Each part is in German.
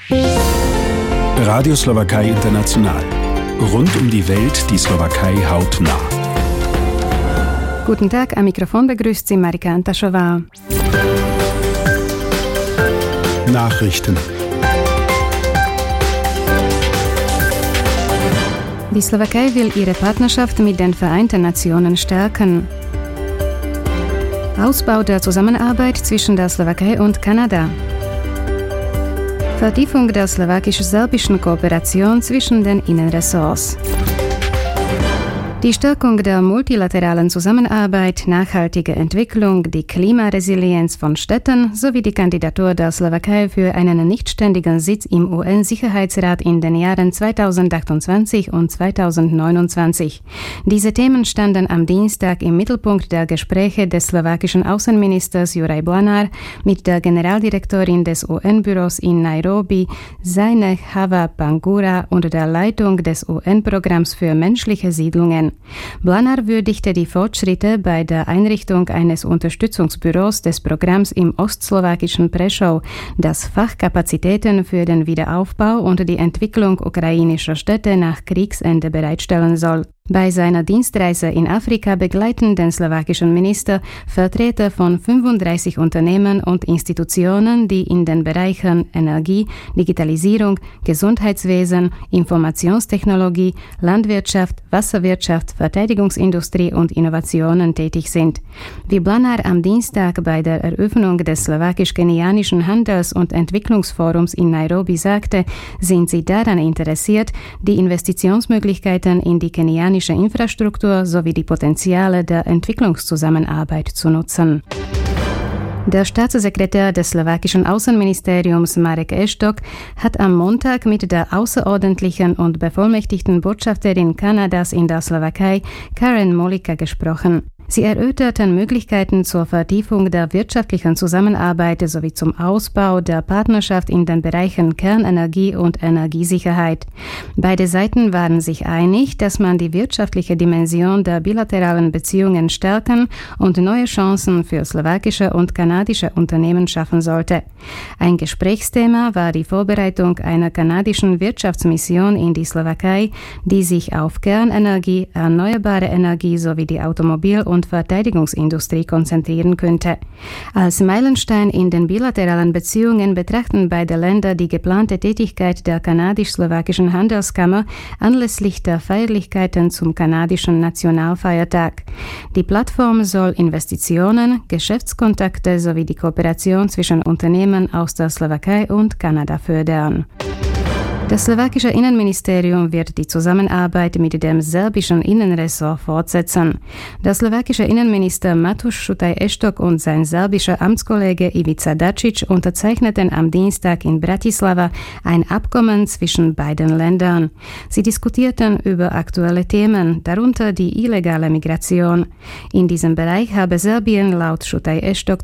Radio Slowakei International. Rund um die Welt die Slowakei hautnah. Guten Tag, am Mikrofon begrüßt Sie Marika Antaschova. Nachrichten. Die Slowakei will ihre Partnerschaft mit den Vereinten Nationen stärken. Ausbau der Zusammenarbeit zwischen der Slowakei und Kanada. Vertiefung der slowakisch-serbischen Kooperation zwischen den Innenressorts. Die Stärkung der multilateralen Zusammenarbeit, nachhaltige Entwicklung, die Klimaresilienz von Städten sowie die Kandidatur der Slowakei für einen nichtständigen Sitz im UN-Sicherheitsrat in den Jahren 2028 und 2029. Diese Themen standen am Dienstag im Mittelpunkt der Gespräche des slowakischen Außenministers Juraj Blanár mit der Generaldirektorin des UN-Büros in Nairobi, Zajneh Hava Pangura, unter der Leitung des UN-Programms für menschliche Siedlungen. Blanár würdigte die Fortschritte bei der Einrichtung eines Unterstützungsbüros des Programms im ostslowakischen Prešov, das Fachkapazitäten für den Wiederaufbau und die Entwicklung ukrainischer Städte nach Kriegsende bereitstellen soll. Bei seiner Dienstreise in Afrika begleiten den slowakischen Minister Vertreter von 35 Unternehmen und Institutionen, die in den Bereichen Energie, Digitalisierung, Gesundheitswesen, Informationstechnologie, Landwirtschaft, Wasserwirtschaft, Verteidigungsindustrie und Innovationen tätig sind. Wie Blanár am Dienstag bei der Eröffnung des slowakisch-kenianischen Handels- und Entwicklungsforums in Nairobi sagte, sind sie daran interessiert, die Investitionsmöglichkeiten in die kenianische Infrastruktur sowie die Potenziale der Entwicklungszusammenarbeit zu nutzen. Der Staatssekretär des slowakischen Außenministeriums Marek Eštok hat am Montag mit der außerordentlichen und bevollmächtigten Botschafterin Kanadas in der Slowakei, Karen Molika, gesprochen. Sie erörterten Möglichkeiten zur Vertiefung der wirtschaftlichen Zusammenarbeit sowie zum Ausbau der Partnerschaft in den Bereichen Kernenergie und Energiesicherheit. Beide Seiten waren sich einig, dass man die wirtschaftliche Dimension der bilateralen Beziehungen stärken und neue Chancen für slowakische und kanadische Unternehmen schaffen sollte. Ein Gesprächsthema war die Vorbereitung einer kanadischen Wirtschaftsmission in die Slowakei, die sich auf Kernenergie, erneuerbare Energie sowie die Automobil- und Verteidigungsindustrie konzentrieren könnte. Als Meilenstein in den bilateralen Beziehungen betrachten beide Länder die geplante Tätigkeit der kanadisch-slowakischen Handelskammer anlässlich der Feierlichkeiten zum kanadischen Nationalfeiertag. Die Plattform soll Investitionen, Geschäftskontakte sowie die Kooperation zwischen Unternehmen aus der Slowakei und Kanada fördern. Das slowakische Innenministerium wird die Zusammenarbeit mit dem serbischen Innenressort fortsetzen. Der slowakische Innenminister Mateusz Šutaj-Eštok und sein serbischer Amtskollege Ivica Dačić unterzeichneten am Dienstag in Bratislava ein Abkommen zwischen beiden Ländern. Sie diskutierten über aktuelle Themen, darunter die illegale Migration. In diesem Bereich habe Serbien laut Šutaj-Eštok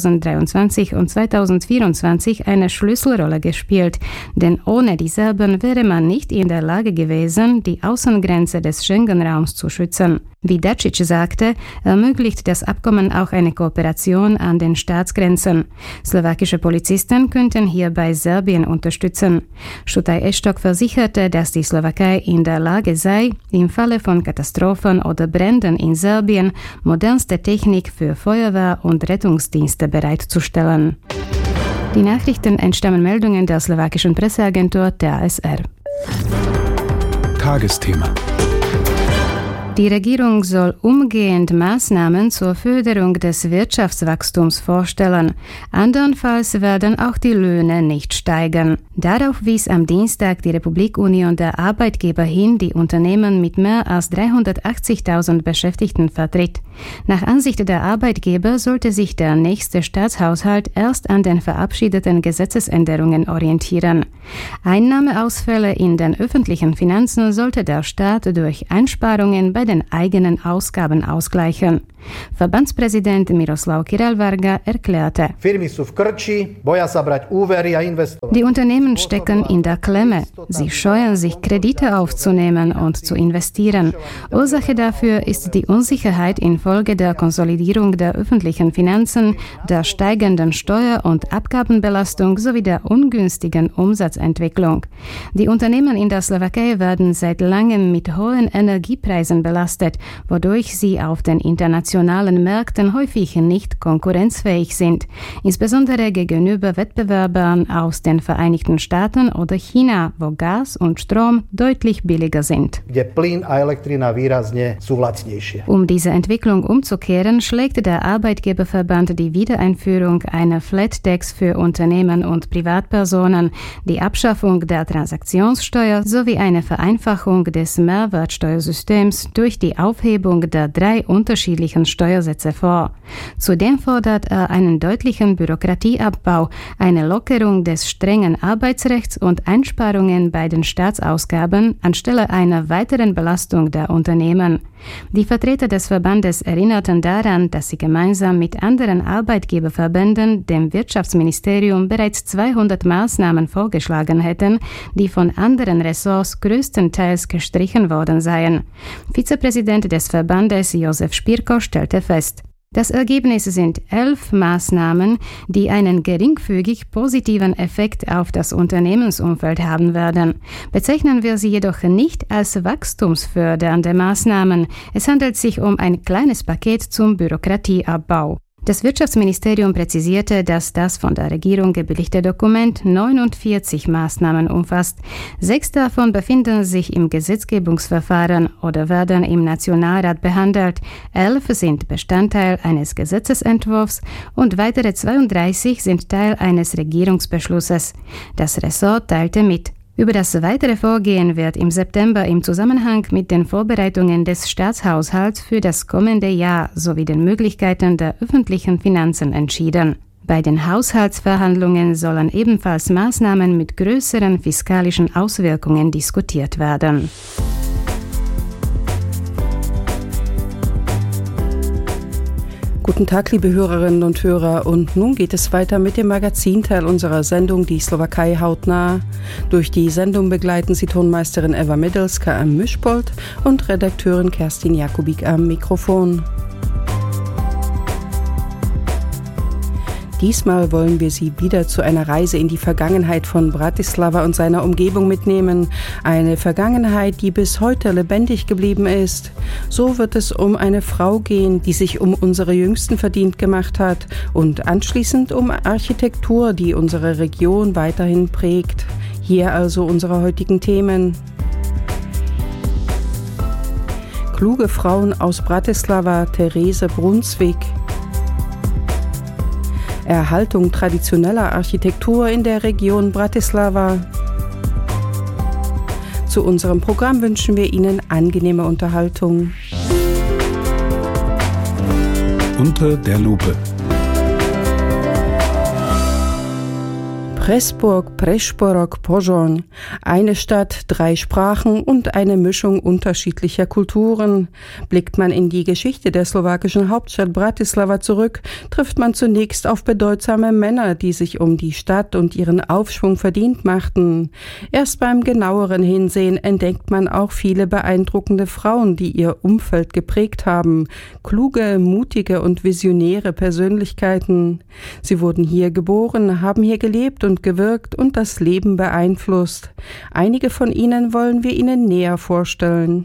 2023 und 2024 eine Schlüsselrolle gespielt, denn ohne die Serben wäre man nicht in der Lage gewesen, die Außengrenze des Schengen-Raums zu schützen. Wie Dačić sagte, ermöglicht das Abkommen auch eine Kooperation an den Staatsgrenzen. Slowakische Polizisten könnten hierbei Serbien unterstützen. Šutaj-Eštok versicherte, dass die Slowakei in der Lage sei, im Falle von Katastrophen oder Bränden in Serbien modernste Technik für Feuerwehr- und Rettungsdienste bereitzustellen. Die Nachrichten entstammen Meldungen der slowakischen Presseagentur TASR. Tagesthema. Die Regierung soll umgehend Maßnahmen zur Förderung des Wirtschaftswachstums vorstellen. Andernfalls werden auch die Löhne nicht steigen. Darauf wies am Dienstag die Republik-Union der Arbeitgeber hin, die Unternehmen mit mehr als 380.000 Beschäftigten vertritt. Nach Ansicht der Arbeitgeber sollte sich der nächste Staatshaushalt erst an den verabschiedeten Gesetzesänderungen orientieren. Einnahmeausfälle in den öffentlichen Finanzen sollte der Staat durch Einsparungen bei bei den eigenen Ausgaben ausgleichen. Verbandspräsident Miroslav Kiralvarga erklärte: Die Unternehmen stecken in der Klemme. Sie scheuen sich, Kredite aufzunehmen und zu investieren. Ursache dafür ist die Unsicherheit infolge der Konsolidierung der öffentlichen Finanzen, der steigenden Steuer- und Abgabenbelastung sowie der ungünstigen Umsatzentwicklung. Die Unternehmen in der Slowakei werden seit langem mit hohen Energiepreisen belastet, wodurch sie auf den internationalen Märkten häufig nicht konkurrenzfähig sind, insbesondere gegenüber Wettbewerbern aus den Vereinigten Staaten oder China, wo Gas und Strom deutlich billiger sind. Um diese Entwicklung umzukehren, schlägt der Arbeitgeberverband die Wiedereinführung einer Flat Tax für Unternehmen und Privatpersonen, die Abschaffung der Transaktionssteuer sowie eine Vereinfachung des Mehrwertsteuersystems durch die Aufhebung der 3 unterschiedlichen Steuersätze vor. Zudem fordert er einen deutlichen Bürokratieabbau, eine Lockerung des strengen Arbeitsrechts und Einsparungen bei den Staatsausgaben anstelle einer weiteren Belastung der Unternehmen. Die Vertreter des Verbandes erinnerten daran, dass sie gemeinsam mit anderen Arbeitgeberverbänden dem Wirtschaftsministerium bereits 200 Maßnahmen vorgeschlagen hätten, die von anderen Ressorts größtenteils gestrichen worden seien. Vizepräsident des Verbandes Josef Spirko stellte fest: Das Ergebnis sind 11 Maßnahmen, die einen geringfügig positiven Effekt auf das Unternehmensumfeld haben werden. Bezeichnen wir sie jedoch nicht als wachstumsfördernde Maßnahmen. Es handelt sich um ein kleines Paket zum Bürokratieabbau. Das Wirtschaftsministerium präzisierte, dass das von der Regierung gebilligte Dokument 49 Maßnahmen umfasst. 6 davon befinden sich im Gesetzgebungsverfahren oder werden im Nationalrat behandelt. 11 sind Bestandteil eines Gesetzesentwurfs und weitere 32 sind Teil eines Regierungsbeschlusses. Das Ressort teilte mit: Über das weitere Vorgehen wird im September im Zusammenhang mit den Vorbereitungen des Staatshaushalts für das kommende Jahr sowie den Möglichkeiten der öffentlichen Finanzen entschieden. Bei den Haushaltsverhandlungen sollen ebenfalls Maßnahmen mit größeren fiskalischen Auswirkungen diskutiert werden. Guten Tag, liebe Hörerinnen und Hörer, und nun geht es weiter mit dem Magazinteil unserer Sendung Die Slowakei hautnah. Durch die Sendung begleiten Sie Tonmeisterin Eva Medelska am Mischpult und Redakteurin Kerstin Jakubik am Mikrofon. Diesmal wollen wir Sie wieder zu einer Reise in die Vergangenheit von Bratislava und seiner Umgebung mitnehmen. Eine Vergangenheit, die bis heute lebendig geblieben ist. So wird es um eine Frau gehen, die sich um unsere Jüngsten verdient gemacht hat und anschließend um Architektur, die unsere Region weiterhin prägt. Hier also unsere heutigen Themen. Kluge Frauen aus Bratislava, Therese Brunswick. Erhaltung traditioneller Architektur in der Region Bratislava. Zu unserem Programm wünschen wir Ihnen angenehme Unterhaltung. Unter der Lupe. Pressburg, Prešporok, Požoň. Eine Stadt, 3 Sprachen und eine Mischung unterschiedlicher Kulturen. Blickt man in die Geschichte der slowakischen Hauptstadt Bratislava zurück, trifft man zunächst auf bedeutsame Männer, die sich um die Stadt und ihren Aufschwung verdient machten. Erst beim genaueren Hinsehen entdeckt man auch viele beeindruckende Frauen, die ihr Umfeld geprägt haben. Kluge, mutige und visionäre Persönlichkeiten. Sie wurden hier geboren, haben hier gelebt und gewirkt und das Leben beeinflusst. Einige von ihnen wollen wir Ihnen näher vorstellen.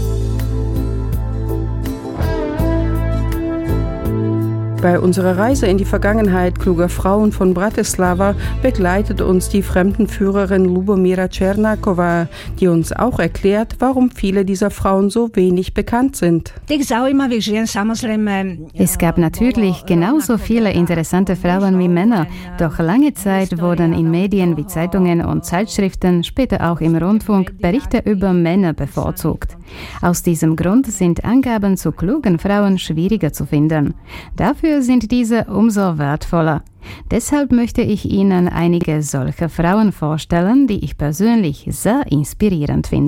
Bei unserer Reise in die Vergangenheit kluger Frauen von Bratislava begleitet uns die Fremdenführerin Lubomira Černáková, die uns auch erklärt, warum viele dieser Frauen so wenig bekannt sind. Es gab natürlich genauso viele interessante Frauen wie Männer, doch lange Zeit wurden in Medien wie Zeitungen und Zeitschriften, später auch im Rundfunk, Berichte über Männer bevorzugt. Aus diesem Grund sind Angaben zu klugen Frauen schwieriger zu finden. Dafür sind diese umso wertvoller. Deshalb möchte ich Ihnen einige solcher Frauen vorstellen, die ich persönlich sehr inspirierend finde.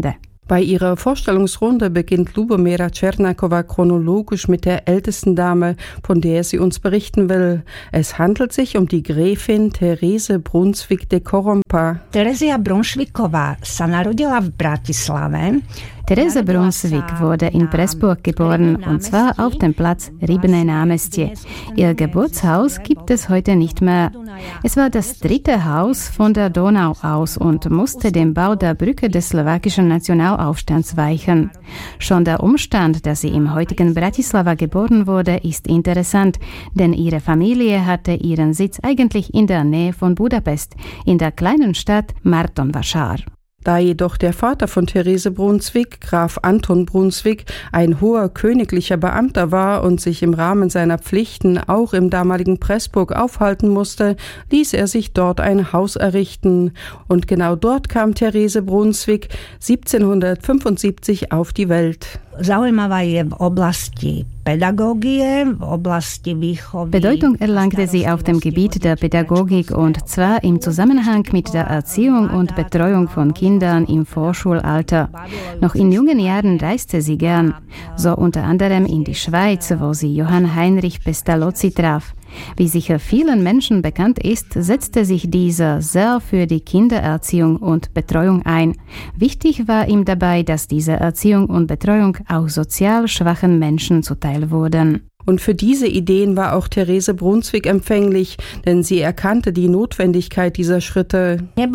Bei ihrer Vorstellungsrunde beginnt Lubomira Černáková chronologisch mit der ältesten Dame, von der sie uns berichten will. Es handelt sich um die Gräfin Therese Brunswick de Korompa. Teresia Brunswicková sa narodila v Bratislave. Therese Brunswick wurde in Pressburg geboren, und zwar auf dem Platz Rybné námestie. Ihr Geburtshaus gibt es heute nicht mehr. Es war das 3. Haus von der Donau aus und musste dem Bau der Brücke des slowakischen Nationalaufstands weichen. Schon der Umstand, dass sie im heutigen Bratislava geboren wurde, ist interessant, denn ihre Familie hatte ihren Sitz eigentlich in der Nähe von Budapest, in der kleinen Stadt Martonvásár. Da jedoch der Vater von Therese Brunswick, Graf Anton Brunswick, ein hoher königlicher Beamter war und sich im Rahmen seiner Pflichten auch im damaligen Pressburg aufhalten musste, ließ er sich dort ein Haus errichten. Und genau dort kam Therese Brunswick 1775 auf die Welt. Zaujímavá je v oblasti Pädagógie, v oblasti výchovy. Bedeutung erlangte sie auf dem Gebiet der Pädagogik, und zwar im Zusammenhang mit der Erziehung und Betreuung von Kindern im Vorschulalter. Noch in jungen Jahren reiste sie gern, so unter anderem in die Schweiz, wo sie Johann Heinrich Pestalozzi traf. Wie sicher vielen Menschen bekannt ist, setzte sich dieser sehr für die Kindererziehung und Betreuung ein. Wichtig war ihm dabei, dass diese Erziehung und Betreuung auch sozial schwachen Menschen zuteil wurden. Und für diese Ideen war auch Therese Brunswick empfänglich, denn sie erkannte die Notwendigkeit dieser Schritte. Das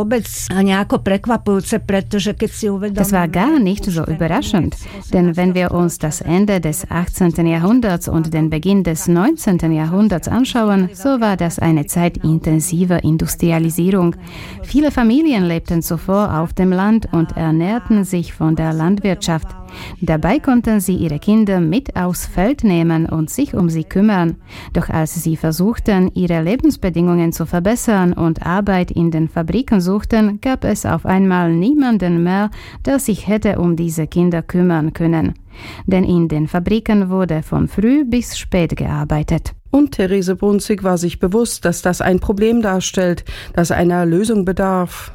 war gar nicht so überraschend, denn wenn wir uns das Ende des 18. Jahrhunderts und den Beginn des 19. Jahrhunderts anschauen, so war das eine Zeit intensiver Industrialisierung. Viele Familien lebten zuvor auf dem Land und ernährten sich von der Landwirtschaft. Dabei konnten sie ihre Kinder mit aufs Feld nehmen und sich um sie kümmern. Doch als sie versuchten, ihre Lebensbedingungen zu verbessern und Arbeit in den Fabriken suchten, gab es auf einmal niemanden mehr, der sich hätte um diese Kinder kümmern können. Denn in den Fabriken wurde von früh bis spät gearbeitet. Und Therese Brunswick war sich bewusst, dass das ein Problem darstellt, das einer Lösung bedarf.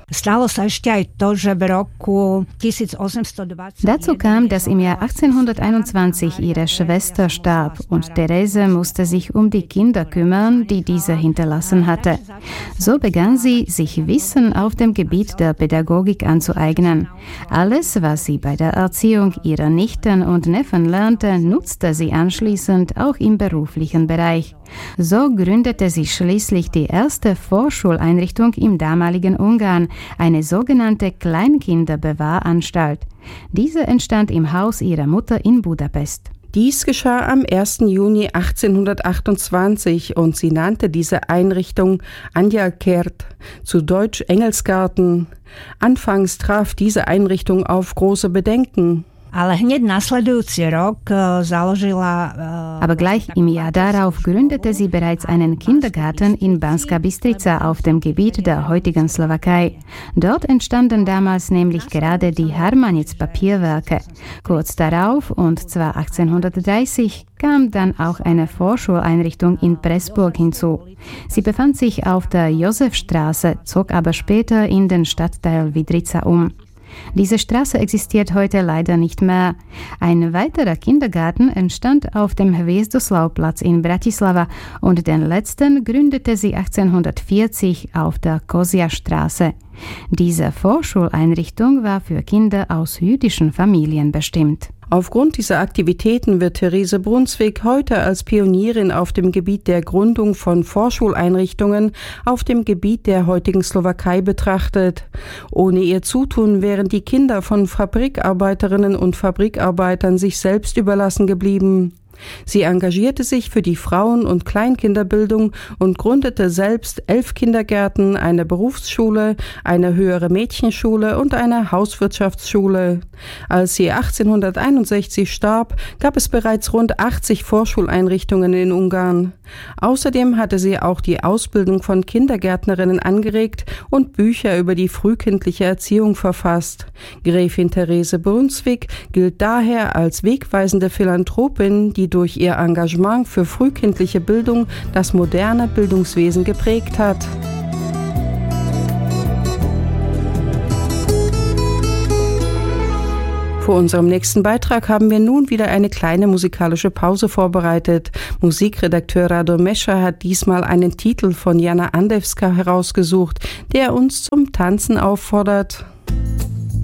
Dazu kam, dass im Jahr 1821 ihre Schwester starb und Therese musste sich um die Kinder kümmern, die diese hinterlassen hatte. So begann sie, sich Wissen auf dem Gebiet der Pädagogik anzueignen. Alles, was sie bei der Erziehung ihrer Nichten und Neffen lernte, nutzte sie anschließend auch im beruflichen Bereich. So gründete sie schließlich die erste Vorschuleinrichtung im damaligen Ungarn, eine sogenannte Kleinkinderbewahranstalt. Diese entstand im Haus ihrer Mutter in Budapest. Dies geschah am 1. Juni 1828 und sie nannte diese Einrichtung Angyalkert, zu Deutsch Engelsgarten. Anfangs traf diese Einrichtung auf große Bedenken. Aber gleich im Jahr darauf gründete sie bereits einen Kindergarten in Banská Bystrica auf dem Gebiet der heutigen Slowakei. Dort entstanden damals nämlich gerade die Harmanic-Papierwerke. Kurz darauf, und zwar 1830, kam dann auch eine Vorschuleinrichtung in Pressburg hinzu. Sie befand sich auf der Josefstraße, zog aber später in den Stadtteil Vidrica um. Diese Straße existiert heute leider nicht mehr. Ein weiterer Kindergarten entstand auf dem Hviezdoslav-Platz in Bratislava und den letzten gründete sie 1840 auf der Kozia-Straße. Diese Vorschuleinrichtung war für Kinder aus jüdischen Familien bestimmt. Aufgrund dieser Aktivitäten wird Therese Brunswick heute als Pionierin auf dem Gebiet der Gründung von Vorschuleinrichtungen auf dem Gebiet der heutigen Slowakei betrachtet. Ohne ihr Zutun wären die Kinder von Fabrikarbeiterinnen und Fabrikarbeitern sich selbst überlassen geblieben. Sie engagierte sich für die Frauen- und Kleinkinderbildung und gründete selbst 11 Kindergärten, eine Berufsschule, eine höhere Mädchenschule und eine Hauswirtschaftsschule. Als sie 1861 starb, gab es bereits rund 80 Vorschuleinrichtungen in Ungarn. Außerdem hatte sie auch die Ausbildung von Kindergärtnerinnen angeregt und Bücher über die frühkindliche Erziehung verfasst. Gräfin Therese Brunswick gilt daher als wegweisende Philanthropin, die durch ihr Engagement für frühkindliche Bildung das moderne Bildungswesen geprägt hat. Vor unserem nächsten Beitrag haben wir nun wieder eine kleine musikalische Pause vorbereitet. Musikredakteur Rado Mescher hat diesmal einen Titel von Jana Andewska herausgesucht, der uns zum Tanzen auffordert.